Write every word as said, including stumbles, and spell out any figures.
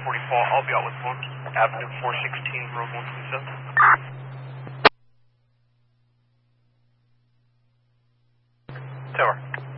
forty-four, I'll be out with one. Avenue four sixteen, road one twenty-seven. Tower.